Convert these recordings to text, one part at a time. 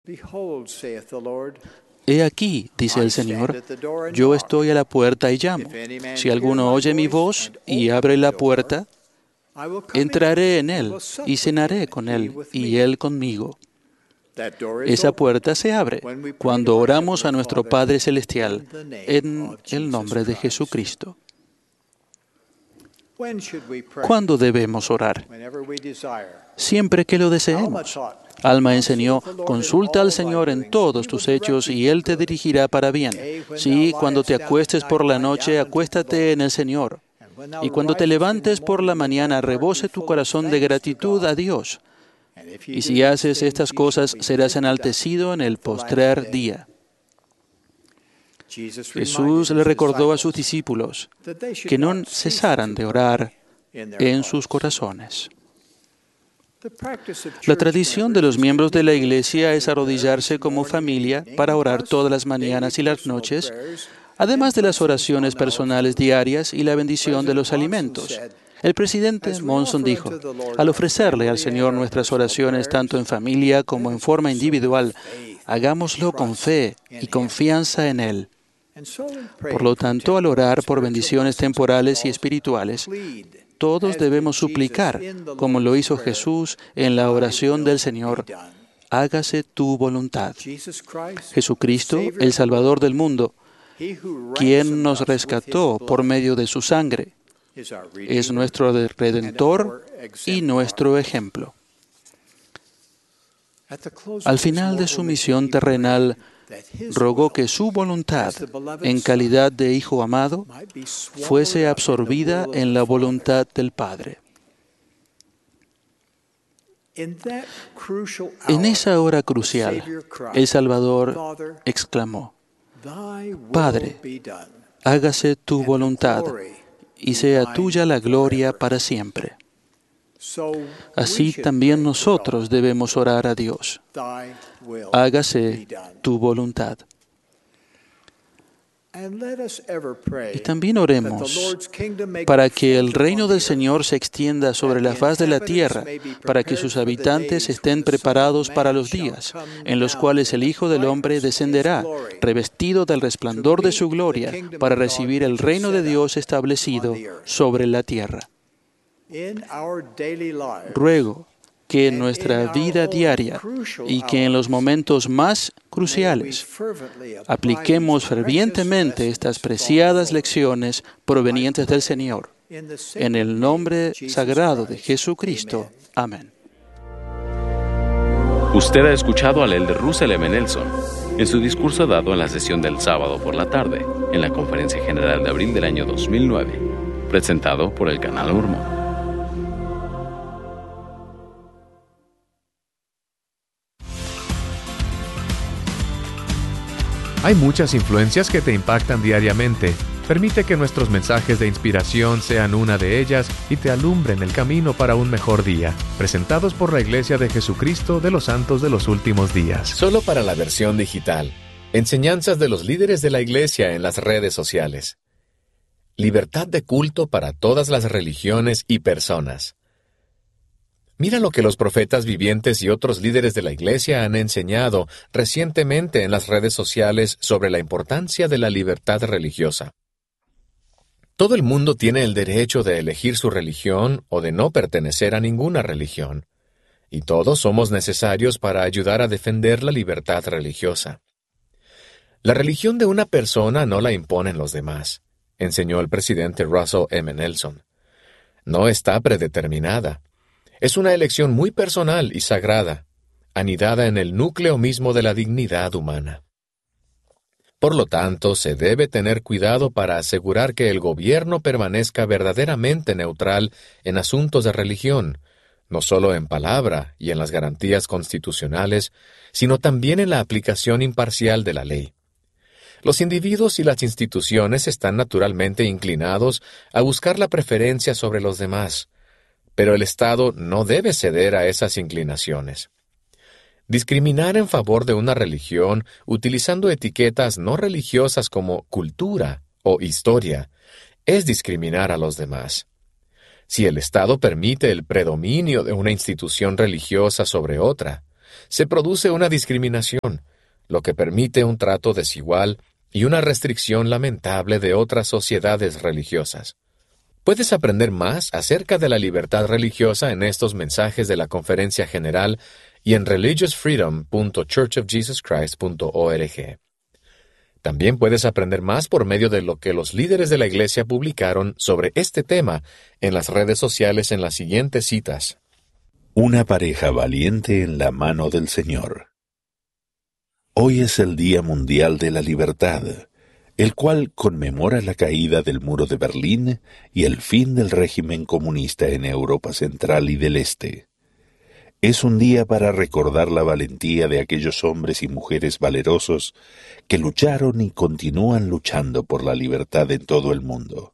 He aquí, dice el Señor, yo estoy a la puerta y llamo. Si alguno oye mi voz y abre la puerta, entraré en él y cenaré con él y él conmigo. Esa puerta se abre cuando oramos a nuestro Padre Celestial en el nombre de Jesucristo. ¿Cuándo debemos orar? Siempre que lo deseemos. Alma enseñó, consulta al Señor en todos tus hechos y Él te dirigirá para bien. Sí, cuando te acuestes por la noche, acuéstate en el Señor. Y cuando te levantes por la mañana, rebose tu corazón de gratitud a Dios. Y si haces estas cosas, serás enaltecido en el postrer día. Jesús le recordó a sus discípulos que no cesaran de orar en sus corazones. La tradición de los miembros de la Iglesia es arrodillarse como familia para orar todas las mañanas y las noches, además de las oraciones personales diarias y la bendición de los alimentos. El presidente Monson dijo, al ofrecerle al Señor nuestras oraciones tanto en familia como en forma individual, hagámoslo con fe y confianza en Él. Por lo tanto, al orar por bendiciones temporales y espirituales, todos debemos suplicar, como lo hizo Jesús en la oración del Señor, hágase tu voluntad. Jesucristo, el Salvador del mundo, quien nos rescató por medio de su sangre, es nuestro Redentor y nuestro ejemplo. Al final de su misión terrenal, rogó que su voluntad, en calidad de Hijo amado, fuese absorbida en la voluntad del Padre. En esa hora crucial, el Salvador exclamó, Padre, hágase tu voluntad y sea tuya la gloria para siempre. Así también nosotros debemos orar a Dios. Hágase tu voluntad. Y también oremos para que el reino del Señor se extienda sobre la faz de la tierra, para que sus habitantes estén preparados para los días en los cuales el Hijo del Hombre descenderá, revestido del resplandor de su gloria, para recibir el reino de Dios establecido sobre la tierra. Ruego que en nuestra vida diaria y que en los momentos más cruciales apliquemos fervientemente estas preciadas lecciones provenientes del Señor. En el nombre sagrado de Jesucristo. Amén. Usted ha escuchado al elder Russell M. Nelson en su discurso dado en la sesión del sábado por la tarde, en la Conferencia General de abril del año 2009, presentado por el Canal Mormón. Hay muchas influencias que te impactan diariamente. Permite que nuestros mensajes de inspiración sean una de ellas y te alumbren el camino para un mejor día. Presentados por la Iglesia de Jesucristo de los Santos de los Últimos Días. Solo para la versión digital. Enseñanzas de los líderes de la Iglesia en las redes sociales. Libertad de culto para todas las religiones y personas. Mira lo que los profetas vivientes y otros líderes de la Iglesia han enseñado recientemente en las redes sociales sobre la importancia de la libertad religiosa. Todo el mundo tiene el derecho de elegir su religión o de no pertenecer a ninguna religión, y todos somos necesarios para ayudar a defender la libertad religiosa. La religión de una persona no la imponen los demás, enseñó el presidente Russell M. Nelson. No está predeterminada. Es una elección muy personal y sagrada, anidada en el núcleo mismo de la dignidad humana. Por lo tanto, se debe tener cuidado para asegurar que el gobierno permanezca verdaderamente neutral en asuntos de religión, no solo en palabra y en las garantías constitucionales, sino también en la aplicación imparcial de la ley. Los individuos y las instituciones están naturalmente inclinados a buscar la preferencia sobre los demás, pero el Estado no debe ceder a esas inclinaciones. Discriminar en favor de una religión utilizando etiquetas no religiosas como cultura o historia es discriminar a los demás. Si el Estado permite el predominio de una institución religiosa sobre otra, se produce una discriminación, lo que permite un trato desigual y una restricción lamentable de otras sociedades religiosas. Puedes aprender más acerca de la libertad religiosa en estos mensajes de la Conferencia General y en religiousfreedom.churchofjesuschrist.org. También puedes aprender más por medio de lo que los líderes de la Iglesia publicaron sobre este tema en las redes sociales en las siguientes citas. Una pareja valiente en la mano del Señor. Hoy es el Día Mundial de la Libertad, el cual conmemora la caída del muro de Berlín y el fin del régimen comunista en Europa Central y del Este. Es un día para recordar la valentía de aquellos hombres y mujeres valerosos que lucharon y continúan luchando por la libertad en todo el mundo.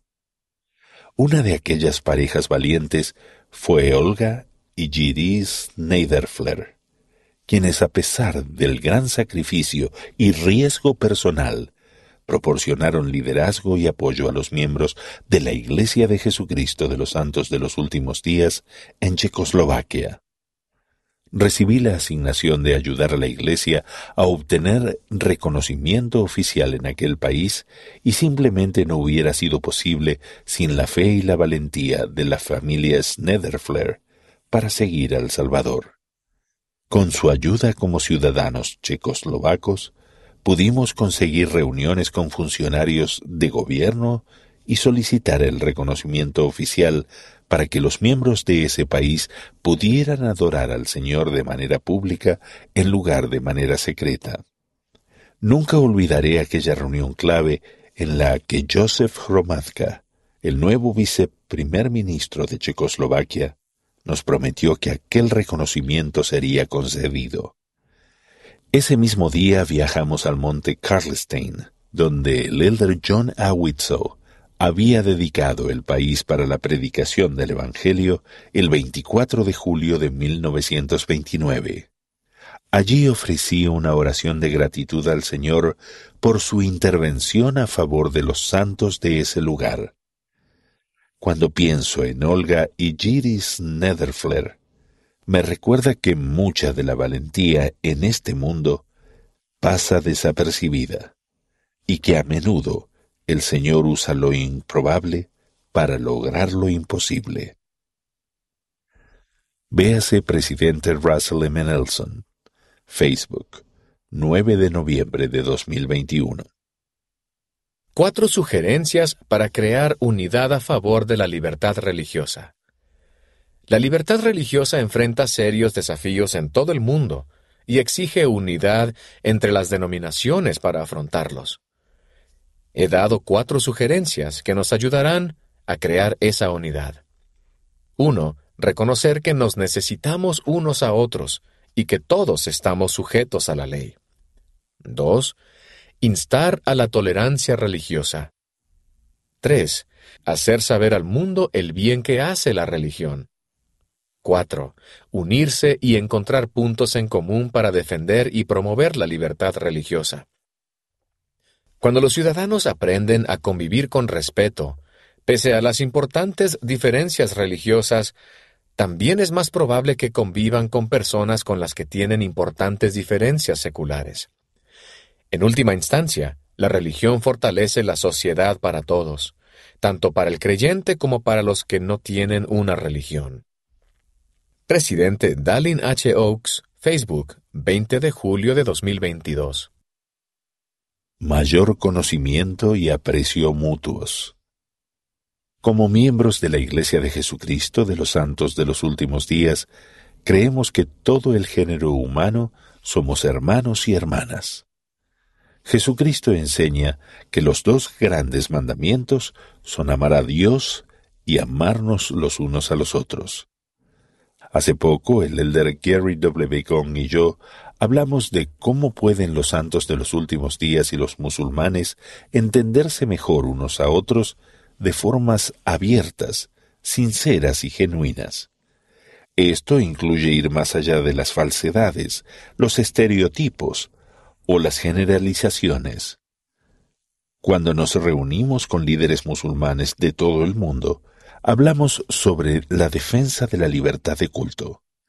Una de aquellas parejas valientes fue Olga y Gyris Naderfler, quienes a pesar del gran sacrificio y riesgo personal, proporcionaron liderazgo y apoyo a los miembros de la Iglesia de Jesucristo de los Santos de los Últimos Días en Checoslovaquia. Recibí la asignación de ayudar a la Iglesia a obtener reconocimiento oficial en aquel país y simplemente no hubiera sido posible sin la fe y la valentía de la familia Naderfler para seguir al Salvador. Con su ayuda como ciudadanos checoslovacos, pudimos conseguir reuniones con funcionarios de gobierno y solicitar el reconocimiento oficial para que los miembros de ese país pudieran adorar al Señor de manera pública en lugar de manera secreta. Nunca olvidaré aquella reunión clave en la que Josef Hromadka, el nuevo viceprimer ministro de Checoslovaquia, nos prometió que aquel reconocimiento sería concedido. Ese mismo día viajamos al monte Karlstein, donde el elder John A. Widtsoe había dedicado el país para la predicación del Evangelio el 24 de julio de 1929. Allí ofrecí una oración de gratitud al Señor por su intervención a favor de los santos de ese lugar. Cuando pienso en Olga y Gyris Naderfler, me recuerda que mucha de la valentía en este mundo pasa desapercibida y que a menudo el Señor usa lo improbable para lograr lo imposible. Véase Presidente Russell M. Nelson, Facebook, 9 de noviembre de 2021. 4 sugerencias para crear unidad a favor de la libertad religiosa. La libertad religiosa enfrenta serios desafíos en todo el mundo y exige unidad entre las denominaciones para afrontarlos. He dado 4 sugerencias que nos ayudarán a crear esa unidad. 1. Reconocer que nos necesitamos unos a otros y que todos estamos sujetos a la ley. 2. Instar a la tolerancia religiosa. 3. Hacer saber al mundo el bien que hace la religión. 4. Unirse y encontrar puntos en común para defender y promover la libertad religiosa. Cuando los ciudadanos aprenden a convivir con respeto, pese a las importantes diferencias religiosas, también es más probable que convivan con personas con las que tienen importantes diferencias seculares. En última instancia, la religión fortalece la sociedad para todos, tanto para el creyente como para los que no tienen una religión. Presidente Dallin H. Oaks, Facebook, 20 de julio de 2022. Mayor conocimiento y aprecio mutuos. Como miembros de la Iglesia de Jesucristo de los Santos de los Últimos Días, creemos que todo el género humano somos hermanos y hermanas. Jesucristo enseña que los 2 grandes mandamientos son amar a Dios y amarnos los unos a los otros. Hace poco, el elder Gary W. Gong y yo hablamos de cómo pueden los santos de los últimos días y los musulmanes entenderse mejor unos a otros de formas abiertas, sinceras y genuinas. Esto incluye ir más allá de las falsedades, los estereotipos o las generalizaciones. Cuando nos reunimos con líderes musulmanes de todo el mundo, hablamos sobre la defensa de la libertad de culto.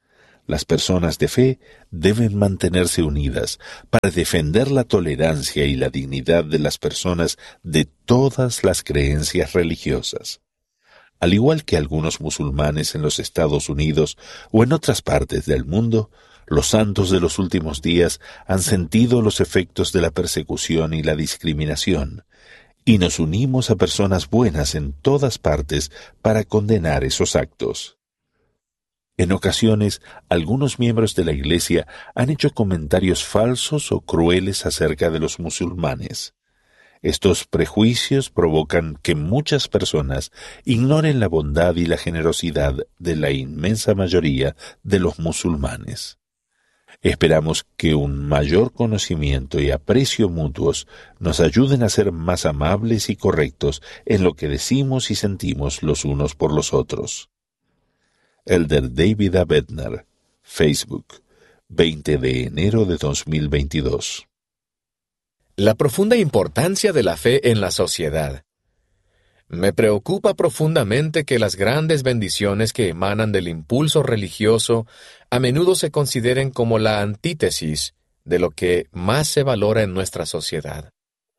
Las personas de fe deben mantenerse unidas para defender la tolerancia y la dignidad de las personas de todas las creencias religiosas. Al igual que algunos musulmanes en los Estados Unidos o en otras partes del mundo, los santos de los últimos días han sentido los efectos de la persecución y la discriminación, y nos unimos a personas buenas en todas partes para condenar esos actos. En ocasiones, algunos miembros de la Iglesia han hecho comentarios falsos o crueles acerca de los musulmanes. Estos prejuicios provocan que muchas personas ignoren la bondad y la generosidad de la inmensa mayoría de los musulmanes. Esperamos que un mayor conocimiento y aprecio mutuos nos ayuden a ser más amables y correctos en lo que decimos y sentimos los unos por los otros. Elder David A. Bednar, Facebook, 20 de enero de 2022. La profunda importancia de la fe en la sociedad. Me preocupa profundamente que las grandes bendiciones que emanan del impulso religioso a menudo se consideren como la antítesis de lo que más se valora en nuestra sociedad.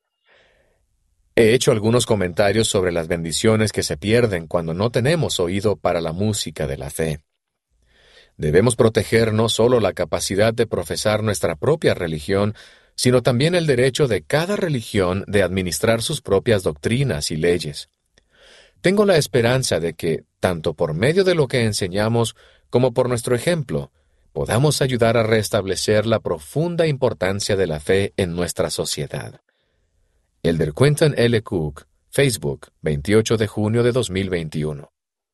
He hecho algunos comentarios sobre las bendiciones que se pierden cuando no tenemos oído para la música de la fe. Debemos proteger no solo la capacidad de profesar nuestra propia religión, sino también el derecho de cada religión de administrar sus propias doctrinas y leyes. Tengo la esperanza de que, tanto por medio de lo que enseñamos como por nuestro ejemplo, podamos ayudar a restablecer la profunda importancia de la fe en nuestra sociedad. Elder Quentin L. Cook, Facebook, 28 de junio de 2021.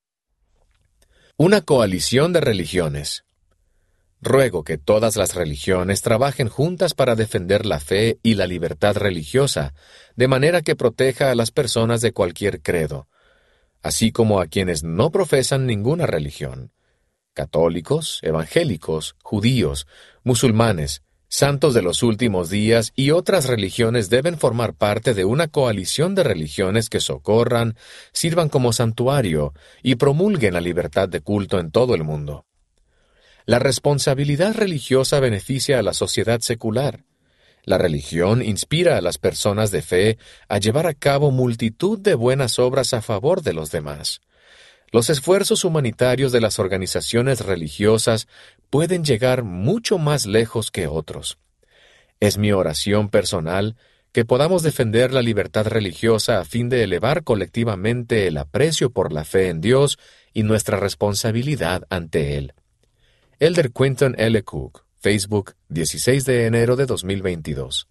Una coalición de religiones. Ruego que todas las religiones trabajen juntas para defender la fe y la libertad religiosa, de manera que proteja a las personas de cualquier credo, así como a quienes no profesan ninguna religión: católicos, evangélicos, judíos, musulmanes, santos de los últimos días y otras religiones deben formar parte de una coalición de religiones que socorran, sirvan como santuario y promulguen la libertad de culto en todo el mundo. La responsabilidad religiosa beneficia a la sociedad secular. La religión inspira a las personas de fe a llevar a cabo multitud de buenas obras a favor de los demás. Los esfuerzos humanitarios de las organizaciones religiosas pueden llegar mucho más lejos que otros. Es mi oración personal que podamos defender la libertad religiosa a fin de elevar colectivamente el aprecio por la fe en Dios y nuestra responsabilidad ante Él. Elder Quentin L. Cook, Facebook, 16 de enero de 2022.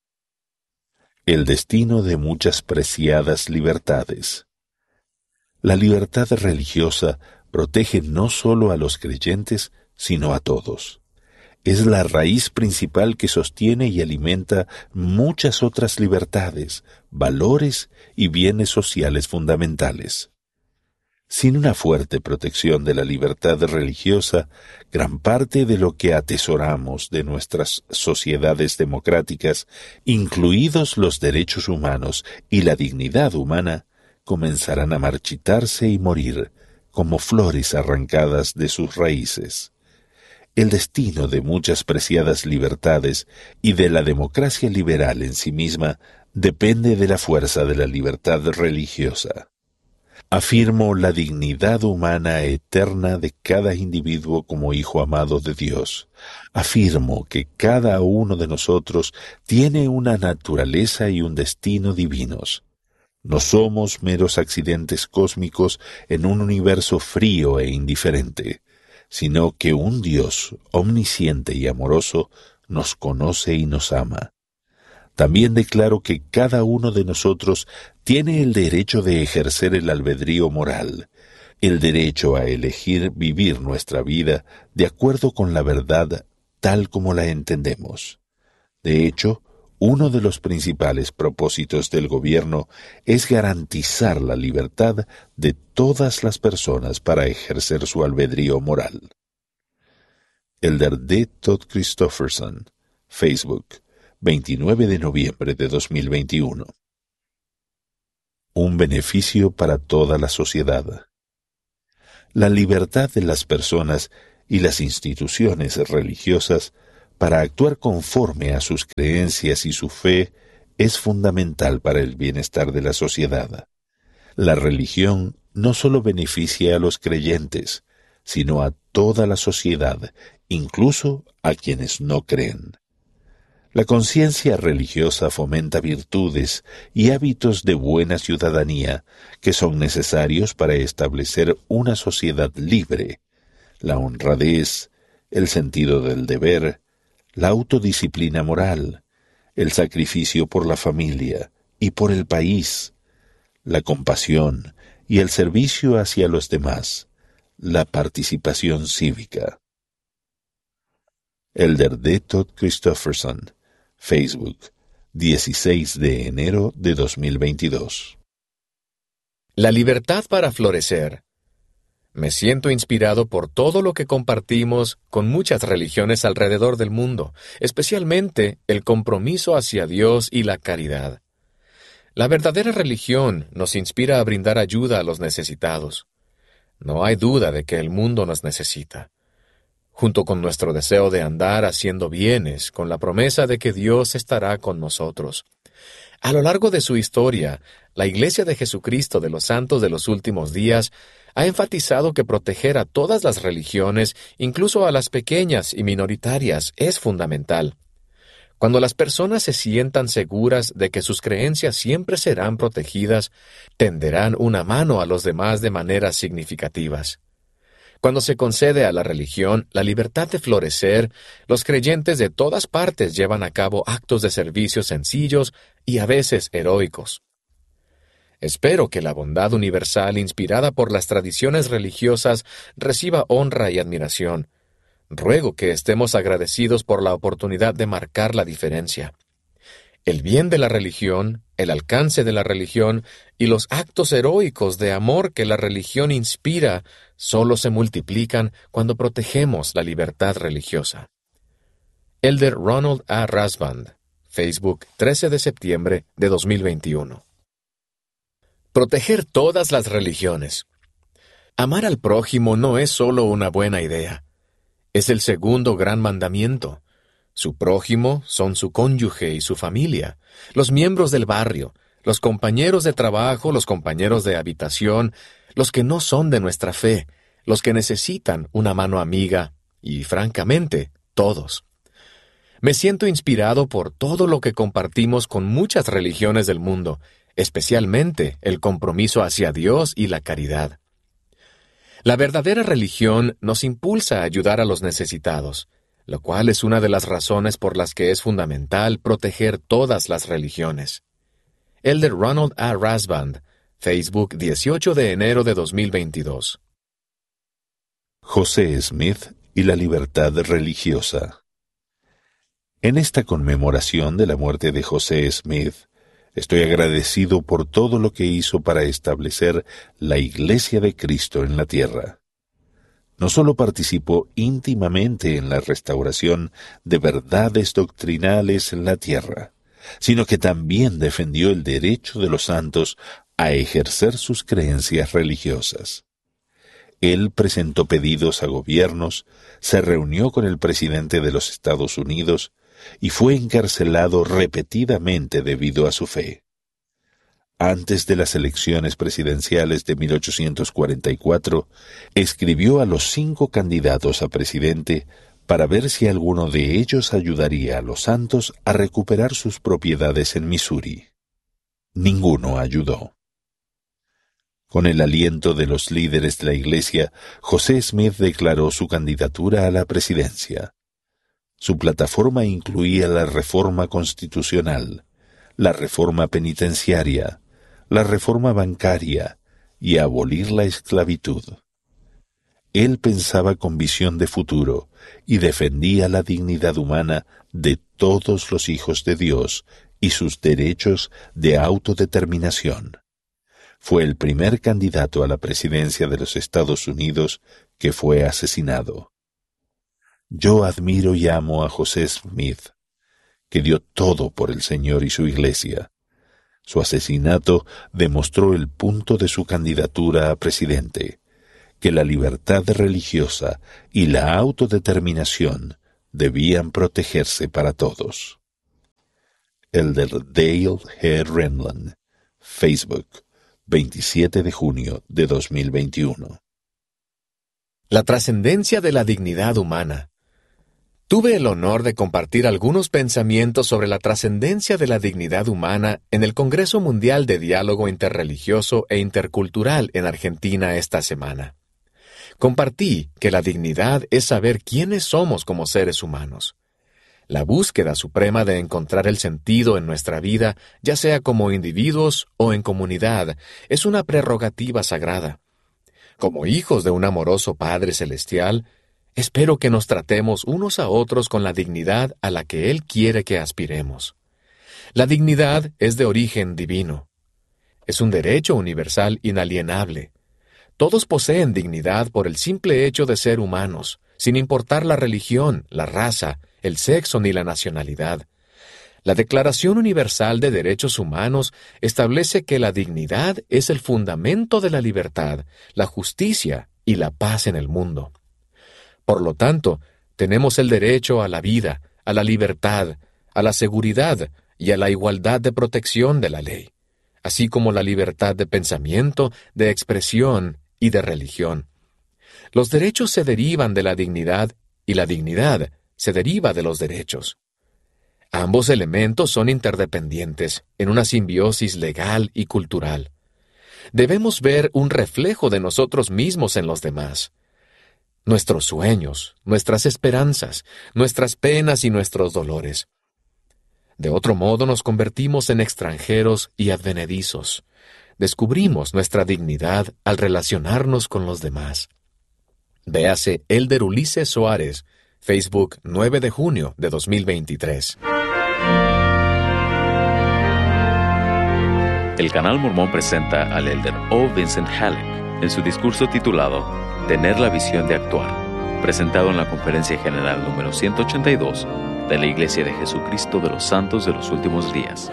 El destino de muchas preciadas libertades. La libertad religiosa protege no solo a los creyentes, sino a todos. Es la raíz principal que sostiene y alimenta muchas otras libertades, valores y bienes sociales fundamentales. Sin una fuerte protección de la libertad religiosa, gran parte de lo que atesoramos de nuestras sociedades democráticas, incluidos los derechos humanos y la dignidad humana, comenzarán a marchitarse y morir como flores arrancadas de sus raíces. El destino de muchas preciadas libertades y de la democracia liberal en sí misma depende de la fuerza de la libertad religiosa. Afirmo la dignidad humana eterna de cada individuo como hijo amado de Dios. Afirmo que cada uno de nosotros tiene una naturaleza y un destino divinos. No somos meros accidentes cósmicos en un universo frío e indiferente, sino que un Dios omnisciente y amoroso nos conoce y nos ama. También declaro que cada uno de nosotros tiene el derecho de ejercer el albedrío moral, el derecho a elegir vivir nuestra vida de acuerdo con la verdad tal como la entendemos. De hecho, uno de los principales propósitos del gobierno es garantizar la libertad de todas las personas para ejercer su albedrío moral. Elder D. Todd Christofferson, Facebook, 29 de noviembre de 2021. Un beneficio para toda la sociedad. La libertad de las personas y las instituciones religiosas para actuar conforme a sus creencias y su fe es fundamental para el bienestar de la sociedad. La religión no solo beneficia a los creyentes, sino a toda la sociedad, incluso a quienes no creen. La conciencia religiosa fomenta virtudes y hábitos de buena ciudadanía que son necesarios para establecer una sociedad libre. La honradez, el sentido del deber, la autodisciplina moral, el sacrificio por la familia y por el país, la compasión y el servicio hacia los demás, la participación cívica. Elder D. Todd Christofferson, Facebook, 16 de enero de 2022. La libertad para florecer. Me siento inspirado por todo lo que compartimos con muchas religiones alrededor del mundo, especialmente el compromiso hacia Dios y la caridad. La verdadera religión nos inspira a brindar ayuda a los necesitados. No hay duda de que el mundo nos necesita. Junto con nuestro deseo de andar haciendo bienes, con la promesa de que Dios estará con nosotros. A lo largo de su historia, la Iglesia de Jesucristo de los Santos de los Últimos Días ha enfatizado que proteger a todas las religiones, incluso a las pequeñas y minoritarias, es fundamental. Cuando las personas se sientan seguras de que sus creencias siempre serán protegidas, tenderán una mano a los demás de maneras significativas. Cuando se concede a la religión la libertad de florecer, los creyentes de todas partes llevan a cabo actos de servicio sencillos y a veces heroicos. Espero que la bondad universal inspirada por las tradiciones religiosas reciba honra y admiración. Ruego que estemos agradecidos por la oportunidad de marcar la diferencia. El bien de la religión, el alcance de la religión y los actos heroicos de amor que la religión inspira solo se multiplican cuando protegemos la libertad religiosa. Elder Ronald A. Rasband, Facebook, 13 de septiembre de 2021. Proteger todas las religiones. Amar al prójimo no es solo una buena idea. Es el segundo gran mandamiento. Su prójimo son su cónyuge y su familia, los miembros del barrio, los compañeros de trabajo, los compañeros de habitación, los que no son de nuestra fe, los que necesitan una mano amiga y, francamente, todos. Me siento inspirado por todo lo que compartimos con muchas religiones del mundo, especialmente el compromiso hacia Dios y la caridad. La verdadera religión nos impulsa a ayudar a los necesitados, lo cual es una de las razones por las que es fundamental proteger todas las religiones. Elder Ronald A. Rasband, Facebook, 18 de enero de 2022. José Smith y la libertad religiosa. En esta conmemoración de la muerte de José Smith, estoy agradecido por todo lo que hizo para establecer la Iglesia de Cristo en la tierra. No solo participó íntimamente en la restauración de verdades doctrinales en la tierra, sino que también defendió el derecho de los santos a ejercer sus creencias religiosas. Él presentó pedidos a gobiernos, se reunió con el presidente de los Estados Unidos y fue encarcelado repetidamente debido a su fe. Antes de las elecciones presidenciales de 1844, escribió a los 5 candidatos a presidente para ver si alguno de ellos ayudaría a los santos a recuperar sus propiedades en Missouri. Ninguno ayudó. Con el aliento de los líderes de la Iglesia, José Smith declaró su candidatura a la presidencia. Su plataforma incluía la reforma constitucional, la reforma penitenciaria, la reforma bancaria y abolir la esclavitud. Él pensaba con visión de futuro y defendía la dignidad humana de todos los hijos de Dios y sus derechos de autodeterminación. Fue el primer candidato a la presidencia de los Estados Unidos que fue asesinado. Yo admiro y amo a José Smith, que dio todo por el Señor y su Iglesia. Su asesinato demostró el punto de su candidatura a presidente, que la libertad religiosa y la autodeterminación debían protegerse para todos. Elder Dale G. Renlund, Facebook, 27 de junio de 2021. La trascendencia de la dignidad humana. Tuve el honor de compartir algunos pensamientos sobre la trascendencia de la dignidad humana en el Congreso Mundial de Diálogo Interreligioso e Intercultural en Argentina esta semana. Compartí que la dignidad es saber quiénes somos como seres humanos. La búsqueda suprema de encontrar el sentido en nuestra vida, ya sea como individuos o en comunidad, es una prerrogativa sagrada. Como hijos de un amoroso Padre Celestial, espero que nos tratemos unos a otros con la dignidad a la que Él quiere que aspiremos. La dignidad es de origen divino. Es un derecho universal inalienable. Todos poseen dignidad por el simple hecho de ser humanos, sin importar la religión, la raza, el sexo ni la nacionalidad. La Declaración Universal de Derechos Humanos establece que la dignidad es el fundamento de la libertad, la justicia y la paz en el mundo. Por lo tanto, tenemos el derecho a la vida, a la libertad, a la seguridad y a la igualdad de protección de la ley, así como la libertad de pensamiento, de expresión y de religión. Los derechos se derivan de la dignidad y la dignidad se deriva de los derechos. Ambos elementos son interdependientes en una simbiosis legal y cultural. Debemos ver un reflejo de nosotros mismos en los demás. Nuestros sueños, nuestras esperanzas, nuestras penas y nuestros dolores. De otro modo nos convertimos en extranjeros y advenedizos. Descubrimos nuestra dignidad al relacionarnos con los demás. Véase Elder Ulises Soares, Facebook, 9 de junio de 2023. El Canal Mormón presenta al Elder O. Vincent Halleck en su discurso titulado Tener la visión de actuar, presentado en la Conferencia General número 182 de la Iglesia de Jesucristo de los Santos de los Últimos Días.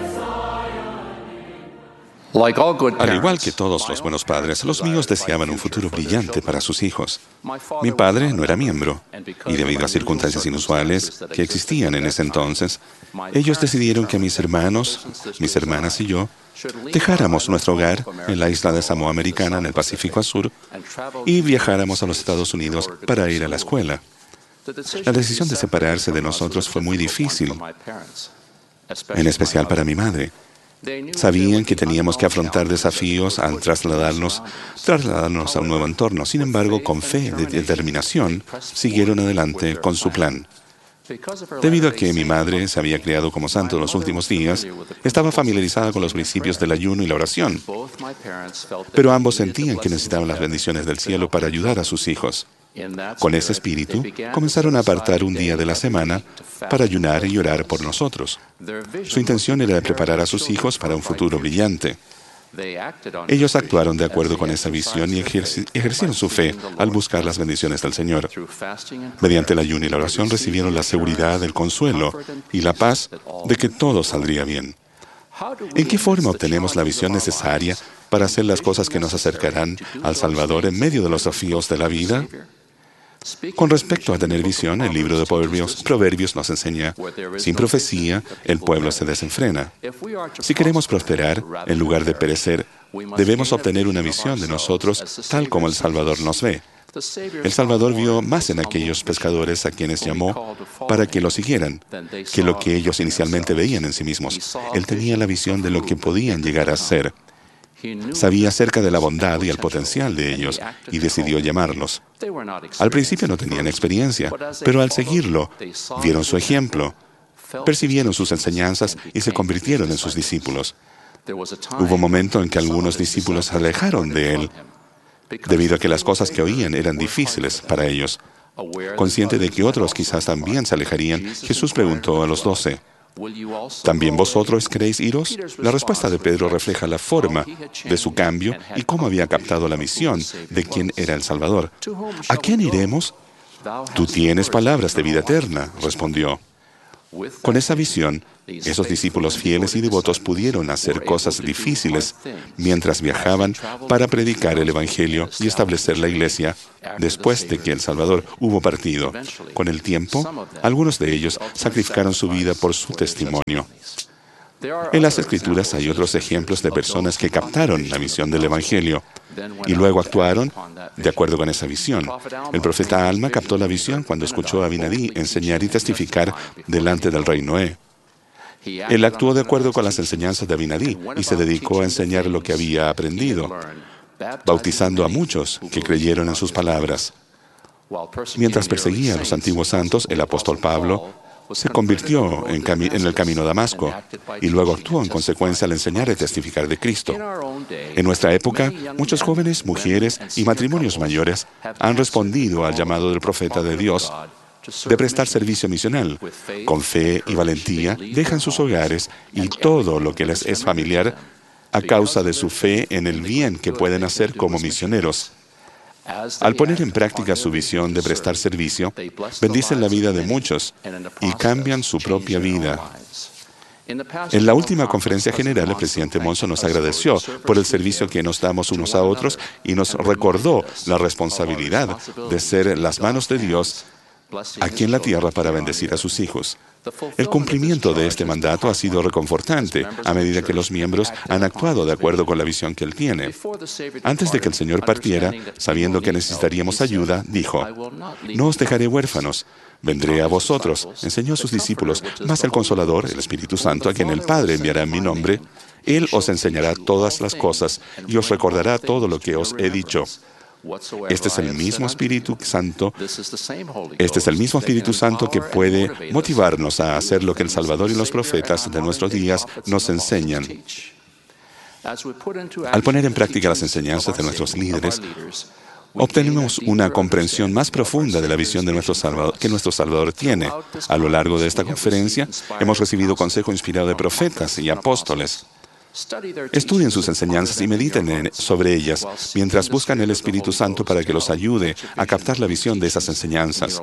Al igual que todos los buenos padres, los míos deseaban un futuro brillante para sus hijos. Mi padre no era miembro, y debido a circunstancias inusuales que existían en ese entonces, ellos decidieron que mis hermanos, mis hermanas y yo dejáramos nuestro hogar en la isla de Samoa Americana en el Pacífico Sur y viajáramos a los Estados Unidos para ir a la escuela. La decisión de separarse de nosotros fue muy difícil, en especial para mi madre. Sabían que teníamos que afrontar desafíos al trasladarnos a un nuevo entorno. Sin embargo, con fe y determinación, siguieron adelante con su plan. Debido a que mi madre se había criado como santo en los últimos días, estaba familiarizada con los principios del ayuno y la oración. Pero ambos sentían que necesitaban las bendiciones del cielo para ayudar a sus hijos. Con ese espíritu, comenzaron a apartar un día de la semana para ayunar y orar por nosotros. Su intención era preparar a sus hijos para un futuro brillante. Ellos actuaron de acuerdo con esa visión y ejercieron su fe al buscar las bendiciones del Señor. Mediante el ayuno y la oración recibieron la seguridad, el consuelo y la paz de que todo saldría bien. ¿En qué forma obtenemos la visión necesaria para hacer las cosas que nos acercarán al Salvador en medio de los desafíos de la vida? Con respecto a tener visión, el libro de Proverbios nos enseña, sin profecía, el pueblo se desenfrena. Si queremos prosperar, en lugar de perecer, debemos obtener una visión de nosotros tal como el Salvador nos ve. El Salvador vio más en aquellos pescadores a quienes llamó para que lo siguieran, que lo que ellos inicialmente veían en sí mismos. Él tenía la visión de lo que podían llegar a ser. Sabía acerca de la bondad y el potencial de ellos y decidió llamarlos. Al principio no tenían experiencia, pero al seguirlo, vieron su ejemplo, percibieron sus enseñanzas y se convirtieron en sus discípulos. Hubo un momento en que algunos discípulos se alejaron de él, debido a que las cosas que oían eran difíciles para ellos. Consciente de que otros quizás también se alejarían, Jesús preguntó a los 12, ¿también vosotros queréis iros? La respuesta de Pedro refleja la forma de su cambio y cómo había captado la misión de quién era el Salvador. ¿A quién iremos? Tú tienes palabras de vida eterna, respondió. Con esa visión, esos discípulos fieles y devotos pudieron hacer cosas difíciles mientras viajaban para predicar el Evangelio y establecer la iglesia después de que el Salvador hubo partido. Con el tiempo, algunos de ellos sacrificaron su vida por su testimonio. En las Escrituras hay otros ejemplos de personas que captaron la misión del Evangelio y luego actuaron de acuerdo con esa visión. El profeta Alma captó la visión cuando escuchó a Abinadí enseñar y testificar delante del rey Noé. Él actuó de acuerdo con las enseñanzas de Abinadí y se dedicó a enseñar lo que había aprendido, bautizando a muchos que creyeron en sus palabras. Mientras perseguía a los antiguos santos, el apóstol Pablo se convirtió en el camino a Damasco y luego actuó en consecuencia al enseñar y testificar de Cristo. En nuestra época, muchos jóvenes, mujeres y matrimonios mayores han respondido al llamado del profeta de Dios de prestar servicio misional. Con fe y valentía dejan sus hogares y todo lo que les es familiar a causa de su fe en el bien que pueden hacer como misioneros. Al poner en práctica su visión de prestar servicio, bendicen la vida de muchos y cambian su propia vida. En la última conferencia general, el presidente Monson nos agradeció por el servicio que nos damos unos a otros y nos recordó la responsabilidad de ser las manos de Dios aquí en la tierra para bendecir a sus hijos. El cumplimiento de este mandato ha sido reconfortante a medida que los miembros han actuado de acuerdo con la visión que Él tiene. Antes de que el Señor partiera, sabiendo que necesitaríamos ayuda, dijo: «No os dejaré huérfanos, vendré a vosotros», enseñó a sus discípulos, «mas el Consolador, el Espíritu Santo, a quien el Padre enviará en mi nombre, Él os enseñará todas las cosas y os recordará todo lo que os he dicho». Este es el mismo Espíritu Santo. Este es el mismo Espíritu Santo que puede motivarnos a hacer lo que el Salvador y los profetas de nuestros días nos enseñan. Al poner en práctica las enseñanzas de nuestros líderes, obtenemos una comprensión más profunda de la visión de que nuestro Salvador tiene. A lo largo de esta conferencia, hemos recibido consejo inspirado de profetas y apóstoles. Estudien sus enseñanzas y mediten sobre ellas mientras buscan el Espíritu Santo para que los ayude a captar la visión de esas enseñanzas.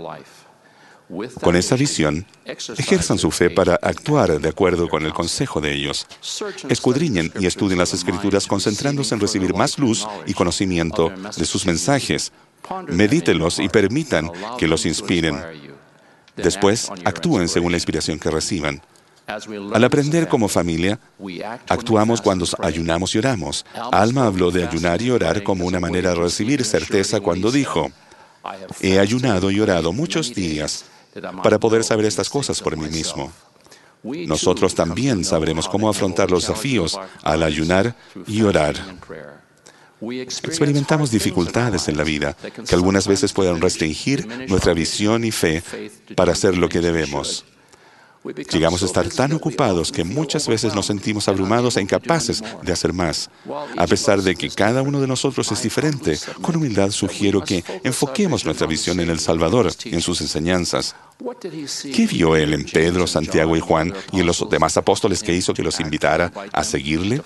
Con esa visión, ejerzan su fe para actuar de acuerdo con el consejo de ellos. Escudriñen y estudien las Escrituras concentrándose en recibir más luz y conocimiento de sus mensajes. Medítenlos y permitan que los inspiren. Después, actúen según la inspiración que reciban. Al aprender como familia, actuamos cuando ayunamos y oramos. Alma habló de ayunar y orar como una manera de recibir certeza cuando dijo: «He ayunado y orado muchos días para poder saber estas cosas por mí mismo». Nosotros también sabremos cómo afrontar los desafíos al ayunar y orar. Experimentamos dificultades en la vida que algunas veces pueden restringir nuestra visión y fe para hacer lo que debemos. Llegamos a estar tan ocupados que muchas veces nos sentimos abrumados e incapaces de hacer más. A pesar de que cada uno de nosotros es diferente, con humildad sugiero que enfoquemos nuestra visión en el Salvador y en sus enseñanzas. ¿Qué vio Él en Pedro, Santiago y Juan y en los demás apóstoles que hizo que los invitara a seguirle?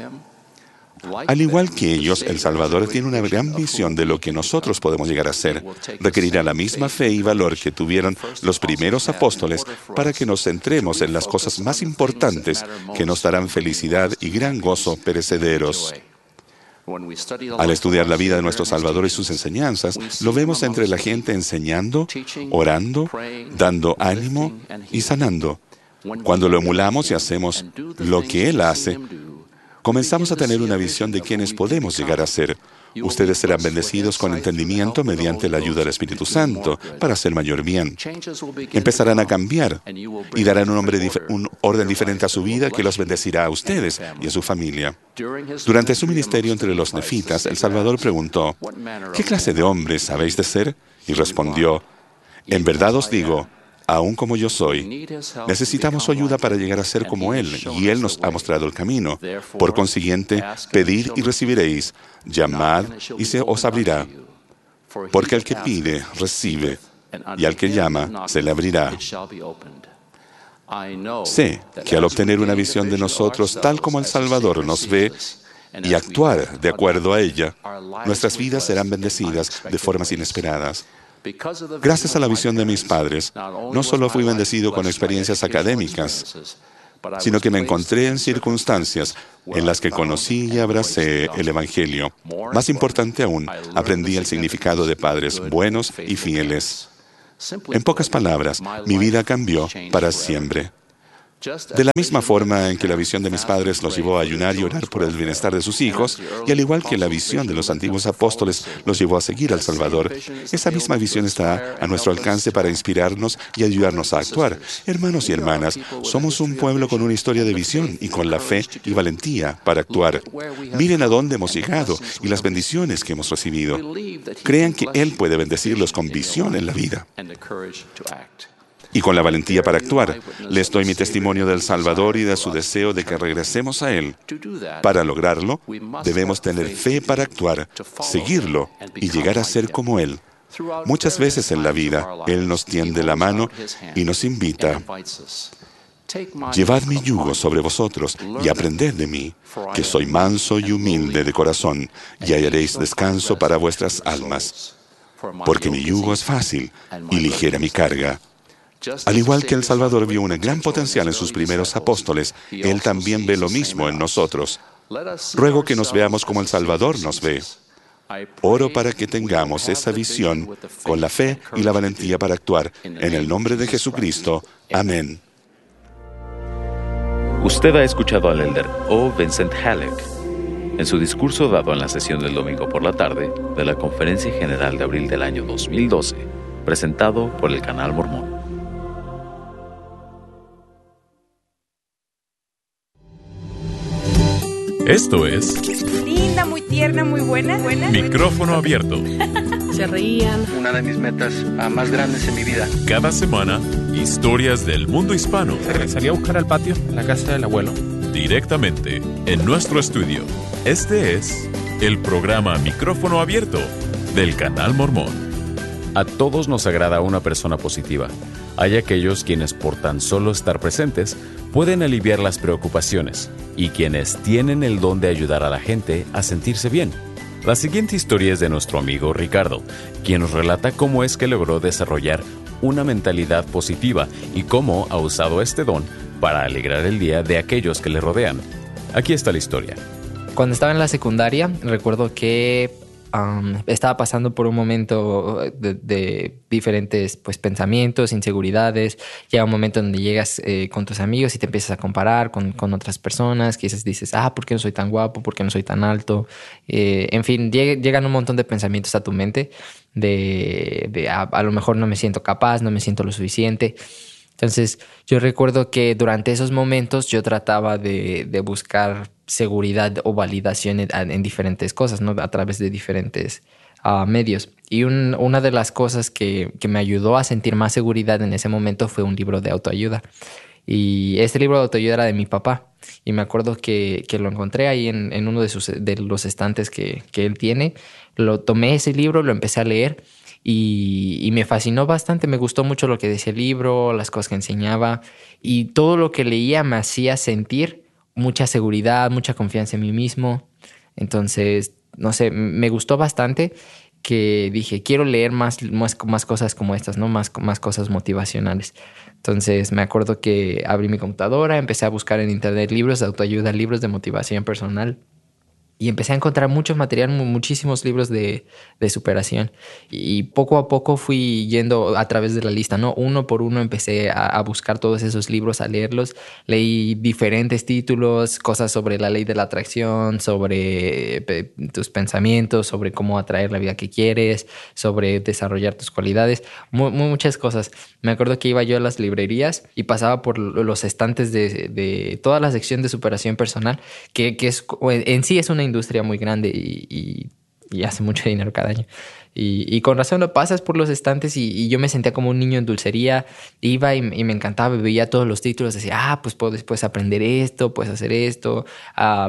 Al igual que ellos, el Salvador tiene una gran visión de lo que nosotros podemos llegar a ser. Requerirá la misma fe y valor que tuvieron los primeros apóstoles para que nos centremos en las cosas más importantes que nos darán felicidad y gran gozo perecederos. Al estudiar la vida de nuestro Salvador y sus enseñanzas, lo vemos entre la gente enseñando, orando, dando ánimo y sanando. Cuando lo emulamos y hacemos lo que Él hace, comenzamos a tener una visión de quiénes podemos llegar a ser. Ustedes serán bendecidos con entendimiento mediante la ayuda del Espíritu Santo para hacer mayor bien. Empezarán a cambiar y darán un orden diferente a su vida que los bendecirá a ustedes y a su familia. Durante su ministerio entre los nefitas, el Salvador preguntó: «¿Qué clase de hombres habéis de ser?» Y respondió: «En verdad os digo, aún como yo soy, necesitamos su ayuda para llegar a ser como Él, y Él nos ha mostrado el camino. Por consiguiente, pedid y recibiréis, llamad y se os abrirá. Porque al que pide, recibe, y al que llama, se le abrirá». Sé que al obtener una visión de nosotros tal como el Salvador nos ve y actuar de acuerdo a ella, nuestras vidas serán bendecidas de formas inesperadas. Gracias a la visión de mis padres, no solo fui bendecido con experiencias académicas, sino que me encontré en circunstancias en las que conocí y abracé el Evangelio. Más importante aún, aprendí el significado de padres buenos y fieles. En pocas palabras, mi vida cambió para siempre. De la misma forma en que la visión de mis padres los llevó a ayunar y orar por el bienestar de sus hijos, y al igual que la visión de los antiguos apóstoles los llevó a seguir al Salvador, esa misma visión está a nuestro alcance para inspirarnos y ayudarnos a actuar. Hermanos y hermanas, somos un pueblo con una historia de visión y con la fe y valentía para actuar. Miren a dónde hemos llegado y las bendiciones que hemos recibido. Crean que Él puede bendecirlos con visión en la vida y con la valentía para actuar. Les doy mi testimonio del Salvador y de su deseo de que regresemos a Él. Para lograrlo, debemos tener fe para actuar, seguirlo y llegar a ser como Él. Muchas veces en la vida, Él nos tiende la mano y nos invita: llevad mi yugo sobre vosotros y aprended de mí, que soy manso y humilde de corazón, y hallaréis descanso para vuestras almas. Porque mi yugo es fácil y ligera mi carga. Al igual que el Salvador vio un gran potencial en sus primeros apóstoles, Él también ve lo mismo en nosotros. Ruego que nos veamos como el Salvador nos ve. Oro para que tengamos esa visión con la fe y la valentía para actuar. En el nombre de Jesucristo. Amén. Usted ha escuchado al elder O. Vincent Halleck en su discurso dado en la sesión del domingo por la tarde de la Conferencia General de abril del año 2012, presentado por el Canal Mormón. Esto es linda, muy tierna, muy buena. Micrófono Abierto. Se reían. Una de mis metas más grandes en mi vida. Cada semana, historias del mundo hispano. Salí a buscar al patio, en la casa del abuelo. Directamente en nuestro estudio. Este es el programa Micrófono Abierto del Canal Mormón. A todos nos agrada una persona positiva. Hay aquellos quienes por tan solo estar presentes pueden aliviar las preocupaciones y quienes tienen el don de ayudar a la gente a sentirse bien. La siguiente historia es de nuestro amigo Ricardo, quien nos relata cómo es que logró desarrollar una mentalidad positiva y cómo ha usado este don para alegrar el día de aquellos que le rodean. Aquí está la historia. Cuando estaba en la secundaria, recuerdo que estaba pasando por un momento de diferentes pensamientos, inseguridades. Llega un momento donde llegas con tus amigos y te empiezas a comparar con otras personas. Quizás dices, ¿por qué no soy tan guapo? ¿Por qué no soy tan alto? En fin, llegan un montón de pensamientos a tu mente a lo mejor no me siento capaz, no me siento lo suficiente. Entonces, yo recuerdo que durante esos momentos yo trataba de buscar seguridad o validación en diferentes cosas, ¿no? A través de diferentes medios. Y una de las cosas que me ayudó a sentir más seguridad en ese momento fue un libro de autoayuda. Y este libro de autoayuda era de mi papá. Y me acuerdo que lo encontré ahí en uno de los estantes que él tiene. Tomé ese libro, lo empecé a leer. Y me fascinó bastante, me gustó mucho lo que decía el libro, las cosas que enseñaba, y todo lo que leía me hacía sentir mucha seguridad, mucha confianza en mí mismo. Entonces, no sé, me gustó bastante, que dije, quiero leer más cosas como estas, ¿no? Más cosas motivacionales. Entonces, me acuerdo que abrí mi computadora, empecé a buscar en internet libros de autoayuda, libros de motivación personal. Y empecé a encontrar mucho material, muchísimos libros de superación. Y poco a poco fui yendo a través de la lista, ¿no? Uno por uno empecé a buscar todos esos libros, a leerlos. Leí diferentes títulos, cosas sobre la ley de la atracción, sobre tus pensamientos, sobre cómo atraer la vida que quieres, sobre desarrollar tus cualidades, muchas cosas. Me acuerdo que iba yo a las librerías y pasaba por los estantes de toda la sección de superación personal, que es, en sí es una industria muy grande y hace mucho dinero cada año. Y con razón lo pasas por los estantes y yo me sentía como un niño en dulcería. Iba y me encantaba, veía todos los títulos, decía, pues puedes aprender esto, puedes hacer esto.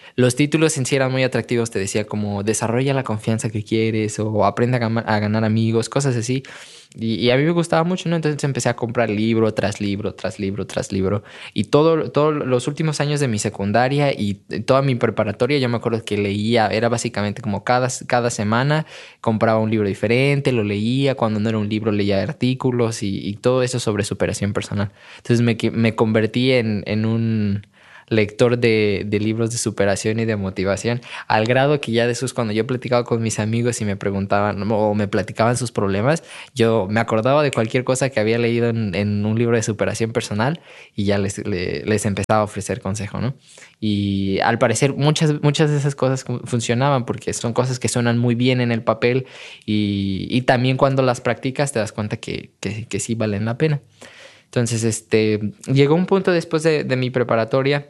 los títulos en sí eran muy atractivos. Te decía como desarrolla la confianza que quieres o aprende a ganar amigos, cosas así. Y a mí me gustaba mucho, ¿no? Entonces empecé a comprar libro tras libro, tras libro, tras libro. Y todos los últimos años de mi secundaria y toda mi preparatoria, yo me acuerdo que leía, era básicamente como cada semana compraba un libro diferente, lo leía. Cuando no era un libro, leía artículos y todo eso sobre superación personal. Entonces me convertí en un lector de libros de superación y de motivación, al grado que ya después cuando yo platicaba con mis amigos y me preguntaban o me platicaban sus problemas, yo me acordaba de cualquier cosa que había leído en un libro de superación personal y ya les empezaba a ofrecer consejo, ¿no? Y al parecer muchas de esas cosas funcionaban porque son cosas que suenan muy bien en el papel y también cuando las practicas te das cuenta que sí valen la pena. Entonces, llegó un punto después de mi preparatoria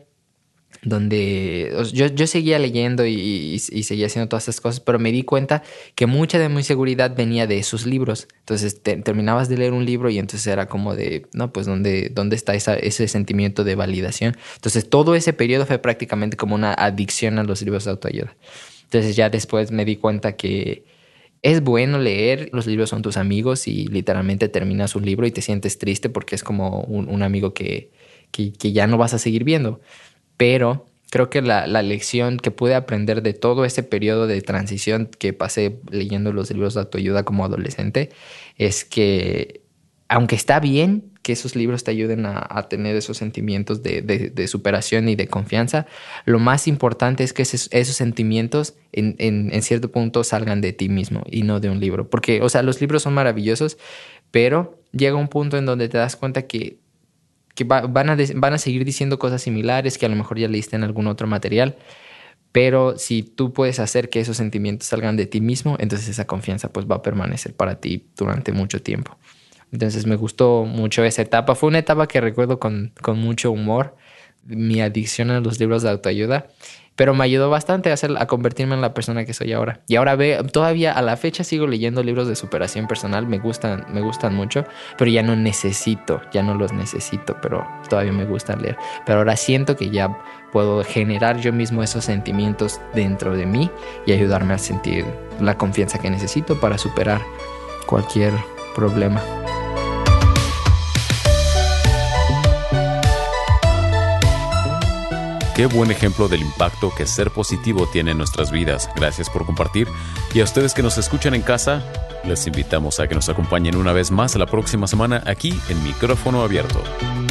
donde yo seguía leyendo y seguía haciendo todas esas cosas, pero me di cuenta que mucha de mi seguridad venía de esos libros. Entonces terminabas de leer un libro y entonces era como de, no, pues ¿dónde está ese sentimiento de validación? Entonces todo ese periodo fue prácticamente como una adicción a los libros de autoayuda. Entonces ya después me di cuenta que es bueno leer, los libros son tus amigos y literalmente terminas un libro y te sientes triste porque es como un amigo que ya no vas a seguir viendo. Pero creo que la lección que pude aprender de todo ese periodo de transición que pasé leyendo los libros de autoayuda como adolescente es que, aunque está bien que esos libros te ayuden a tener esos sentimientos de superación y de confianza, lo más importante es que esos sentimientos en cierto punto salgan de ti mismo y no de un libro. Porque, o sea, los libros son maravillosos, pero llega un punto en donde te das cuenta que van a seguir diciendo cosas similares que a lo mejor ya leíste en algún otro material, pero si tú puedes hacer que esos sentimientos salgan de ti mismo, entonces esa confianza pues va a permanecer para ti durante mucho tiempo. Entonces me gustó mucho esa etapa. Fue una etapa que recuerdo con mucho humor, mi adicción a los libros de autoayuda, pero me ayudó bastante a convertirme en la persona que soy ahora. Y ahora todavía a la fecha sigo leyendo libros de superación personal, me gustan mucho, pero ya no los necesito, pero todavía me gusta leer. Pero ahora siento que ya puedo generar yo mismo esos sentimientos dentro de mí y ayudarme a sentir la confianza que necesito para superar cualquier problema. Qué buen ejemplo del impacto que ser positivo tiene en nuestras vidas. Gracias por compartir. Y a ustedes que nos escuchan en casa, les invitamos a que nos acompañen una vez más la próxima semana aquí en Micrófono Abierto.